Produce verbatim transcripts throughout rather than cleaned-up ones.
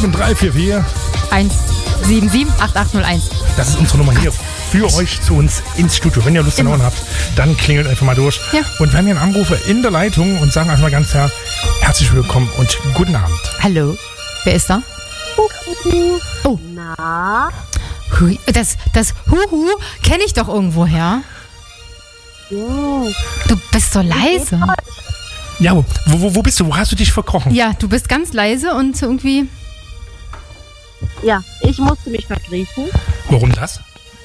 sieben drei vier vier eins sieben sieben acht acht null eins. Das ist unsere Nummer hier für euch zu uns ins Studio. Wenn ihr Lust an habt, dann klingelt einfach mal durch. Ja. Und wir haben hier einen Anrufer in der Leitung und sagen einfach mal ganz her, herzlich willkommen und guten Abend. Hallo, wer ist da? Oh. Na? Hui, das, das Huhu kenne ich doch irgendwoher. Ja. Du bist so leise. Ja, wo, wo, wo bist du? Wo hast du dich verkrochen? Ja, du bist ganz leise und irgendwie... Ja, ich musste mich verkriechen. Warum das?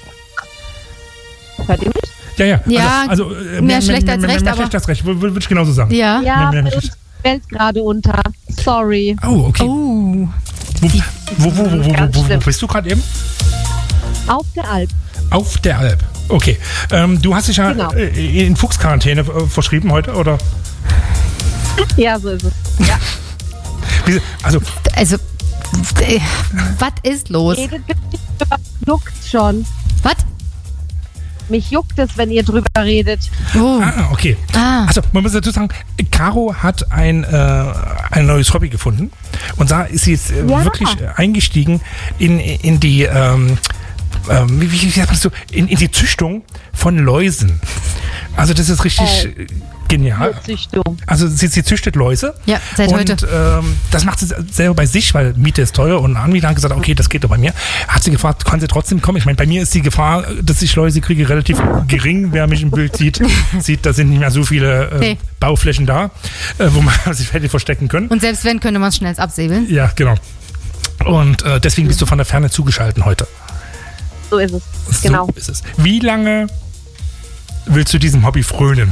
Hört ihr mich? Ja, ja. Ja, also, also, äh, mehr schlecht als mehr, recht, mehr aber- schlecht als recht, würde würd ich genauso sagen. Ja. Ja, Nee, nee, bei uns fällt gerade unter. Sorry. Oh, okay. Oh. Wo, wo, wo, wo, wo, Ganz wo, wo schlimm. bist du gerade eben? Auf der Alp. Auf der Alp. Okay. Ähm, du hast dich ja Genau. äh, in Fuchsquarantäne äh, verschrieben heute, oder? Ja, so ist es. Ja. Wie- Also, Also, äh, was ist los? Redet bitte nicht drüber. Juckt schon. Was? Mich juckt es, wenn ihr drüber redet. Oh. ah, okay. Ah. Also, man muss dazu sagen, Caro hat ein, äh, ein neues Hobby gefunden. Und da ist sie jetzt äh, Ja. wirklich äh, eingestiegen in, in die, ähm, ähm, wie, wie, wie sagt man das so, in, in die Züchtung von Läusen. Also, das ist richtig äh. genial. Züchtung. Also sie, sie züchtet Läuse. Ja, seit und, heute. Ähm, das macht sie selber bei sich, weil Miete ist teuer und ein Anbieter hat gesagt, okay, das geht doch bei mir. Hat sie gefragt, kann sie trotzdem kommen? Ich meine, bei mir ist die Gefahr, dass ich Läuse kriege, relativ gering. Wer mich im Bild sieht, sieht, da sind nicht mehr so viele äh, Nee. Bauflächen da, äh, wo man sich hätte verstecken können. Und selbst wenn, könnte man es schnell absäbeln. Ja, genau. Und äh, deswegen bist du von der Ferne zugeschaltet heute. So ist es. Genau. So ist es. Wie lange willst du diesem Hobby frönen?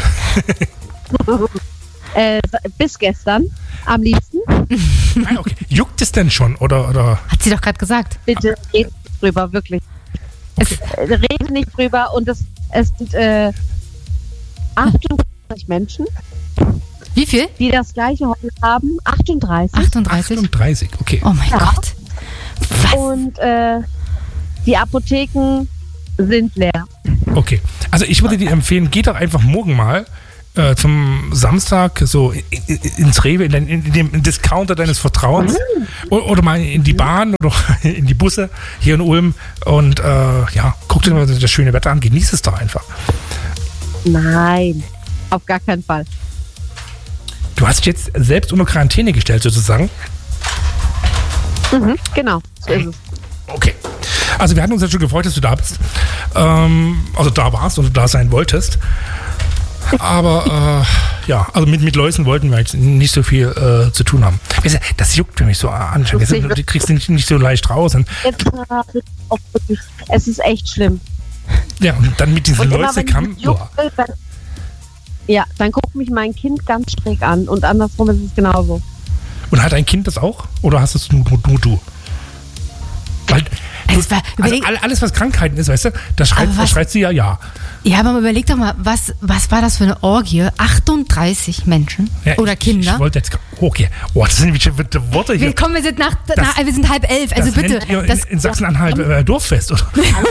Äh, bis gestern. Am liebsten. Ah, okay. Juckt es denn schon? Oder, oder? Hat sie doch gerade gesagt. Bitte redet nicht drüber, wirklich. Es, Äh, Redet nicht drüber. Und es, es sind äh, achtunddreißig Menschen, wie viel? die das gleiche Hobby haben. achtunddreißig. achtunddreißig? achtunddreißig, okay. Oh mein Ja. Gott. Was? Und äh, die Apotheken sind leer. Okay, also ich würde dir empfehlen, geh doch einfach morgen mal äh, zum Samstag so in, in, ins Rewe, in, den, in dem Discounter deines Vertrauens oder, oder mal in die Bahn oder in die Busse hier in Ulm und äh, ja, guck dir mal das schöne Wetter an, genieß es doch einfach. Nein, auf gar keinen Fall. Du hast dich jetzt selbst unter Quarantäne gestellt sozusagen. Mhm, genau, so ist es. Okay. Also wir hatten uns ja schon gefreut, dass du da bist. Ähm, also da warst oder da sein wolltest. Aber äh, ja, also mit, mit Läusen wollten wir jetzt nicht so viel äh, zu tun haben. Weißt du, das juckt für mich so an. Du kriegst nicht, nicht so leicht raus. Und, Jetzt, äh, auch wirklich, es ist echt schlimm. ja, und dann mit diesen Und immer, wenn Läusekamm. ich jucke, dann, ja, dann guckt mich mein Kind ganz schräg an und andersrum ist es genauso. Und hat dein Kind das auch? Oder hast es nur, nur, nur du? Weil, du Es war- also überleg- all- alles, was Krankheiten ist, weißt du, da schreit, Aber da was- schreit sie ja ja. Ja, aber überleg doch mal, was, was war das für eine Orgie? achtunddreißig Menschen ja oder ich, Kinder? Ich wollte jetzt. Okay, oh, das sind wie Worte hier. Willkommen, wir sind nach, nach wir sind halb elf. Also das bitte. nennt ihr in, Das, in Sachsen-Anhalt äh, Dorffest, oder?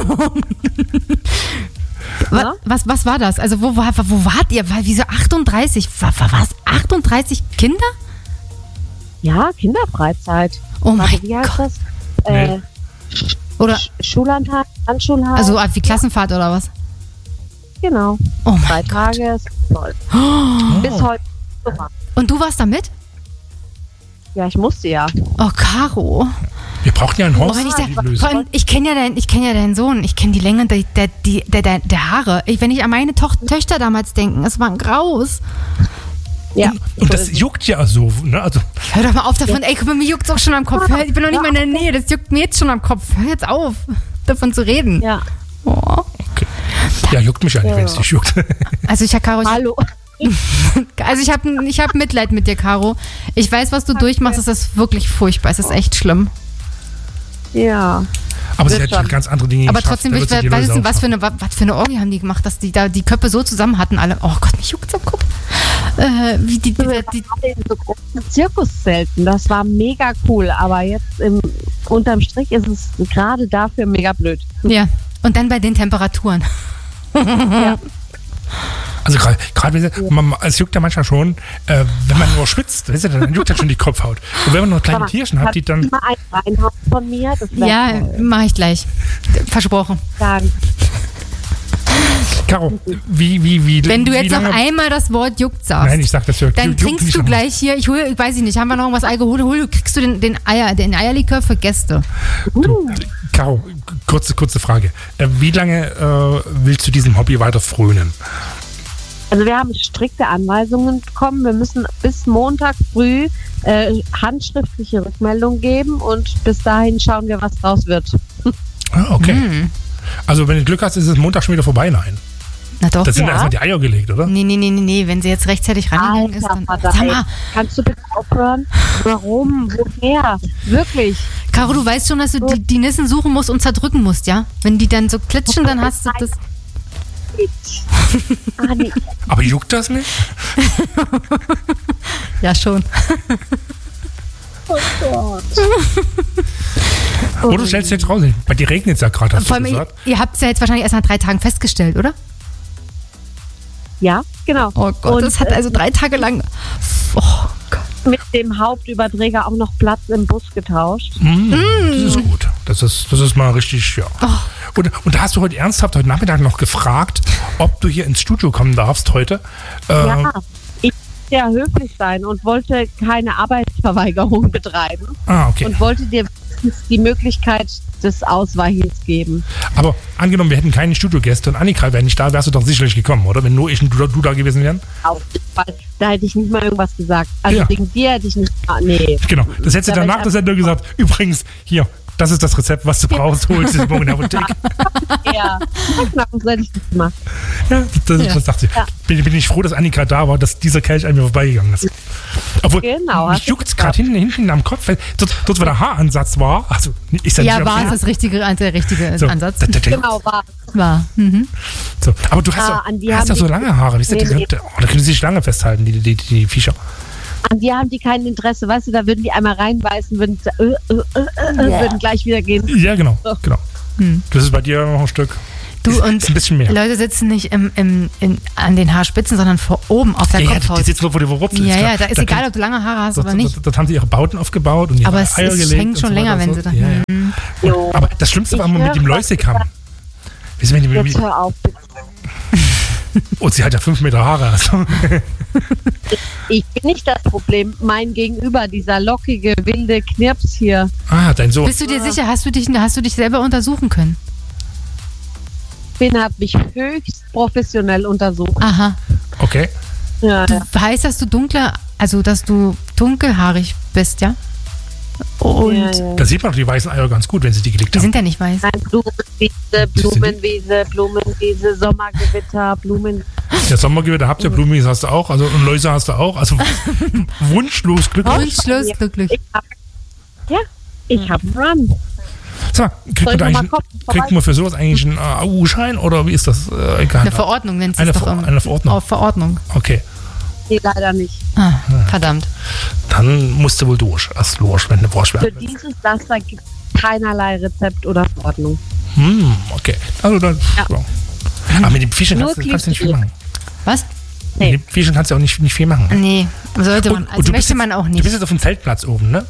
wa, was, was war das? Also wo, war, wo wart ihr? Weil, wieso achtunddreißig? War, war, war es achtunddreißig Kinder? Ja, Kinderfreizeit. Oh Warte, mein wie heißt Gott. das? Äh, Oder Sch- Schullandtag, Handschulhaus. also wie Klassenfahrt oder was? genau. Oh Drei mein Gott. Tage ist voll. Bis heute. Super. Und du warst da mit? Ja, ich musste ja. Oh, Caro. Wir brauchen ja einen Oh, Horst. wenn ich die da, Lösung. vor allem, ich kenne ja, dein, ich kenn ja deinen Sohn, ich kenne die Länge der, der, die- der, der, der Haare. Ich, wenn ich an meine Toch- Töchter damals denke, es war ein Graus. Ja. Und das juckt ja so, ne? Also, Hör doch mal auf davon, ey, guck mal, mir juckt's auch schon am Kopf. Hör, ich bin noch nicht mal in der Nähe, das juckt mir jetzt schon am Kopf. Hör jetzt auf, davon zu reden. Ja. Oh. okay. Ja, juckt mich ja nicht, wenn es dich juckt. Also ich, Caro, ich, Hallo. also ich habe ich hab Mitleid mit dir, Caro. Ich weiß, was du durchmachst, es ist wirklich furchtbar, es ist echt schlimm. Ja. Aber sie Wird hat schon. ganz andere Dinge Aber geschafft, trotzdem, da will ich, wird sie die was, Lösung was, für aufmachen. eine, was für eine Orgie haben die gemacht, dass die da die Köpfe so zusammen hatten, alle. Oh Gott, mich juckt's am Kopf. Äh, wie die, die, Wir die, waren in so großen Zirkuszelten. Das war mega cool. Aber jetzt im, unterm Strich ist es gerade dafür mega blöd. ja, und dann bei den Temperaturen. Ja. Also gerade, ja. es juckt ja manchmal schon, äh, wenn man nur schwitzt, weißt du, dann juckt ja schon die Kopfhaut. Und wenn man noch kleine Tierchen hat, die dann... Mal ein reinhauen von mir? Das ja, mache ich gleich. Versprochen. Danke. Caro, wie, wie, wie... Wenn du wie jetzt lange, noch einmal das Wort juckt sagst, nein, ich sag das ja, dann juckt trinkst nicht du noch. gleich hier, ich hole, ich weiß ich nicht, haben wir noch irgendwas Alkohol, hol, kriegst du den, den, Eier, den Eierlikör für Gäste. Du, Caro, kurze, kurze Frage. Äh, wie lange äh, willst du diesem Hobby weiter frönen? Also wir haben strikte Anweisungen bekommen. Wir müssen bis Montag früh äh, handschriftliche Rückmeldung geben und bis dahin schauen wir, was draus wird. Ah, okay. Hm. Also wenn du Glück hast, ist es Montag schon wieder vorbei, nein. Na doch. Da sind Ja. erstmal die Eier gelegt, oder? Nee, nee, nee, nee, nee, wenn sie jetzt rechtzeitig rangegangen ist, dann... Vater, Sag ey, mal, kannst du bitte aufhören? Warum? Woher? Wirklich? Caro, du weißt schon, dass du die, die Nissen suchen musst und zerdrücken musst, ja? Wenn die dann so klitschen, dann hast du das... Ah, nee. Aber juckt das nicht? Ja, schon. Oh Gott. Oder du stellst jetzt raus, bei dir regnet es ja gerade, hast Vor du allem, ihr, gesagt. ihr habt es ja jetzt wahrscheinlich erst nach drei Tagen festgestellt, oder? Ja, genau. Oh Gott, Und, das hat also drei Tage lang... Oh Gott. mit dem Hauptüberträger auch noch Platz im Bus getauscht. Mm, das ist gut. Das ist, das ist mal richtig, ja. Oh. Und, und da hast du heute ernsthaft heute Nachmittag noch gefragt, ob du hier ins Studio kommen darfst heute. Äh, Ja, ich wollte ja höflich sein und wollte keine Arbeitsverweigerung betreiben Ah, okay. und wollte dir die Möglichkeit des Ausweichens geben. Aber angenommen, wir hätten keine Studiogäste und Annika wäre nicht da, wärst du doch sicherlich gekommen, oder? Wenn nur ich und du, du da gewesen wären? Auf jeden Fall. Da hätte ich nicht mal irgendwas gesagt. Also Ja. wegen dir hätte ich nicht mal, nee. Genau. Das hättest du Da wär danach ich der Sendung gesagt. Übrigens, hier, das ist das Rezept, was du brauchst, holst du es morgen in der Apotheke. Ja, genau, so hätte ich das gemacht. Ja, das, Ja. das dachte ich. Ja. Bin, bin ich froh, dass Annika da war, dass dieser Kelch an mir vorbeigegangen ist. Obwohl, Genau, mich hast du juckt es gerade hinten, hinten am Kopf, weil dort, dort, wo der Haaransatz war, also ist Ja, nicht war auf- es das richtige, der richtige so, Ansatz? da, da, da, Genau, war. War. Mhm. so. Aber du hast Ah, doch an die hast haben doch so die- lange Haare. Wie Nee, die, nee. oh, da können sie sich lange festhalten, die, die, die, die Viecher. An die haben die kein Interesse, weißt du, da würden die einmal reinbeißen, würden, äh, äh, äh, äh, würden gleich wieder gehen. Ja, genau. So. genau. Hm. Das ist bei dir noch ein Stück. Du ist, und ist ein bisschen mehr. Leute sitzen nicht im, im, in, an den Haarspitzen, sondern vor oben auf der Ja, ja, die, Kopfhaut. die sitzen nur, wo die Wurzel Ja, ist. ja, klar. da ist egal, ob du lange Haare hast Dort, oder nicht. dort, dort haben sie ihre Bauten aufgebaut und ihre Aber es Eier ist, gelegt. hängt und schon so länger, weiter wenn und sie so. da. Ja, ja. Mhm. Jo. Aber das Schlimmste war Ich immer mit dem höre, Läusekam. Wissen wir, wie, Jetzt wie, hör auf, bitte. und sie hat ja fünf Meter Haare. Also. Ich bin nicht das Problem. Mein Gegenüber, dieser lockige, wilde Knirps hier. Ah, dein Sohn. Bist du dir sicher, hast du, dich, hast du dich selber untersuchen können? Finn hat mich höchst professionell untersucht. Aha. Okay. Ja, ja. Heißt, dass du dunkler, also dass du dunkelhaarig bist, ja? Und ja, ja. Da sieht man doch die weißen Eier ganz gut, wenn sie die gelegt die haben. sind ja nicht weiß. Nein, Blumenwiese, Blumenwiese, Blumenwiese, Sommergewitter, Blumen. Ja, Sommergewitter habt ihr, Blumis hast du auch, also und Läuse hast du auch. Also wunschlos glücklich. Wunschlos glücklich. Ich hab, ja, ich hab einen Run. Sag mal, kriegt Soll man, ich da noch mal eigentlich, kommen? kriegt man für sowas eigentlich einen A U-Schein oder wie ist das? Äh, egal. Eine Verordnung nennt Eine es doch Ver- immer. eine Verordnung. Auf Verordnung. Okay, Nee, leider nicht. Ah, verdammt. dann musst du wohl durch. Erst durch, wenn du Wurst Für werden. dieses Laster gibt es keinerlei Rezept oder Verordnung. Hm, okay. Also dann, ja. Ja. Aber mit dem Fischen Nur kannst, du- kannst du nicht viel Glücksspiel. machen. Was? Mit dem Fischen kannst du auch nicht, nicht viel machen. Nee, sollte man. Und- und Also du bist möchte jetzt- man auch Du nicht. bist jetzt auf dem Zeltplatz oben, ne?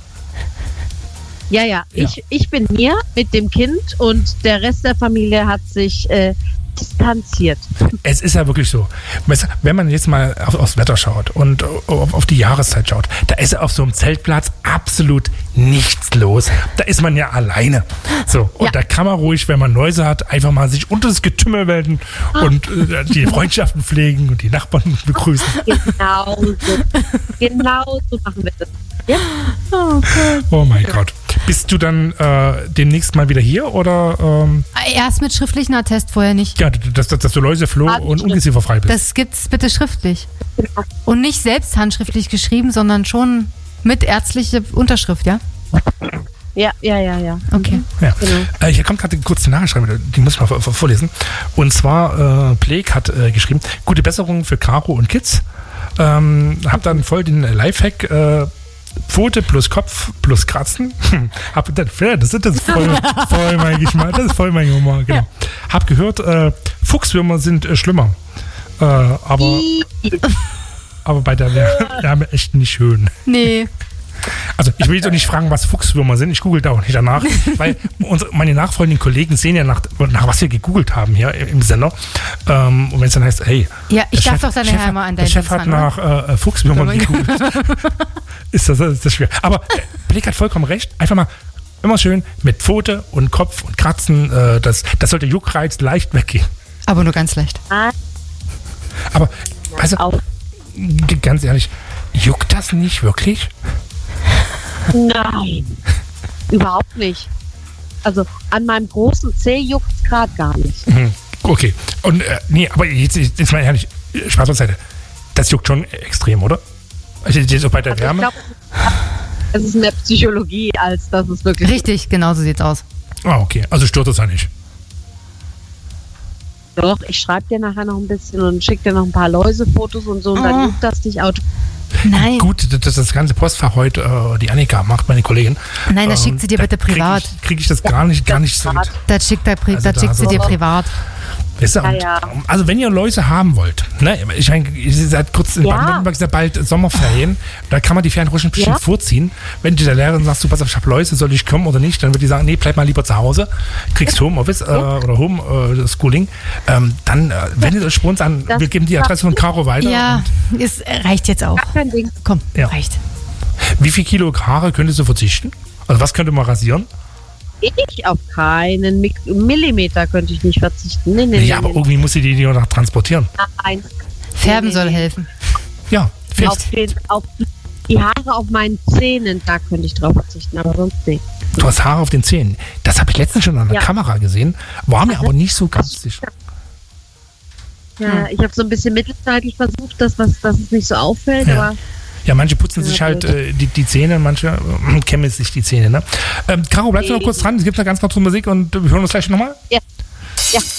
Ja, ja, Ja. Ich, ich bin hier mit dem Kind und der Rest der Familie hat sich äh, distanziert. Es ist ja wirklich so. Weißt du, wenn man jetzt mal auf, aufs Wetter schaut und auf, auf die Jahreszeit schaut, da ist auf so einem Zeltplatz absolut nichts los. Da ist man ja alleine. So, und Ja. da kann man ruhig, wenn man Läuse hat, einfach mal sich unter das Getümmel melden und äh, die Freundschaften pflegen und die Nachbarn begrüßen. Genau so. Genau so machen wir das. Ja? Oh Gott. Oh mein Gott. Bist du dann äh, demnächst mal wieder hier oder ähm, Erst mit schriftlichen Attest, vorher nicht. ja, dass, dass, dass du Läuse, Floh Ah, und stimmt. ungezieferfrei bist? Das gibt's bitte schriftlich. Und nicht selbst handschriftlich geschrieben, sondern schon mit ärztlicher Unterschrift, ja? Ja, ja, ja, ja. Okay. Ja. Genau. Äh, hier kommt gerade eine kurze Nachricht rein, die muss ich mal vor, vor, vorlesen. Und zwar, äh, Blake hat äh, geschrieben, gute Besserung für Caro und Kids. Ähm, hab dann voll den Lifehack, äh, Pfote plus Kopf plus Kratzen. Hab, das, das ist das ist voll, voll mein Geschmack, das ist voll mein Humor, genau. Hab gehört, äh, Fuchswürmer sind äh, schlimmer. Äh, aber, aber bei der Wärme echt nicht schön. Nee. Also ich will jetzt auch nicht fragen, was Fuchswürmer sind. Ich google da auch nicht danach, weil unsere, meine nachfolgenden Kollegen sehen ja nach, nach was wir gegoogelt haben hier im Sender. Ähm, und wenn es dann heißt, hey, Ja, ich der darf Chef, doch deine Chef, Helme an der deinen Chef hat Dings ran, nach äh, Fuchswürmern gegoogelt. ist, das, ist das schwer. Aber äh, Blick hat vollkommen recht. Einfach mal immer schön mit Pfote und Kopf und Kratzen. Äh, das, das sollte Juckreiz leicht weggehen. Aber nur ganz leicht. Aber, weißt du, Auf. g- ganz ehrlich, juckt das nicht wirklich? Nein, überhaupt nicht. Also an meinem großen Zeh juckt es gerade gar nicht. Mhm. Okay. Und äh, nee, aber jetzt, jetzt mal ehrlich, Spaß beiseite. Das juckt schon extrem, oder? Also jetzt auch bei der Also ich Wärme. glaube, es ist mehr Psychologie, als dass es wirklich... Richtig, genau so sieht's aus. Ah, okay. Also stört das ja nicht. Doch, ich schreibe dir nachher noch ein bisschen und schicke dir noch ein paar Läusefotos und so und Oh. dann juckt das dich automatisch. Nein, Gut, dass das ganze Postfach heute äh, die Annika macht, meine Kollegin. nein, das Ähm, schickt sie dir da bitte privat. Kriege ich, krieg ich das gar nicht, gar nicht so mit. Das schickt, er, pri Also das da schickt sie so- dir privat. Weißt du, Ja, und, ja. Also wenn ihr Läuse haben wollt, ne, ich meine, ihr seid kurz in Ja. Baden-Württemberg, ist ja bald Sommerferien, da kann man die Ferien ruhig ein bisschen Ja. vorziehen. Wenn du der Lehrerin sagst, du pass auf, ich habe Läuse, soll ich kommen oder nicht, dann wird die sagen, nee, bleib mal lieber zu Hause, kriegst Homeoffice äh, oder Home äh, Schooling, ähm, dann äh, wendet euch bei uns an, Das- wir geben die Adresse von Caro weiter. Ja, es reicht jetzt auch. Gar kein Ding. Komm, Ja. reicht. Und wie viel Kilo Haare könntest du verzichten? Also was könnte man rasieren? Ich auf keinen Mik Millimeter könnte ich nicht verzichten. Nee, nee, Ja, nee, aber irgendwie muss sie die die noch transportieren. Nein. Färben Nee, soll nee, nee. helfen. Ja, Auf, fest. den, auf die Haare auf meinen Zähnen, da könnte ich drauf verzichten, aber sonst nicht. Du hast Haare auf den Zähnen. Das habe ich letztens schon an der Ja. Kamera gesehen, war mir aber nicht so ganz sicher. Ja, Hm. ich habe so ein bisschen mittelzeitlich versucht, dass, was, dass es nicht so auffällt, Ja. aber Ja, manche putzen sich Ja, halt gut. äh, die, die Zähne, manche äh, kämmen sich die Zähne. Ne? Ähm, Caro, bleibst du noch kurz dran? Es gibt noch ganz, ganz tolle Musik und wir hören uns gleich nochmal. ja. Ja.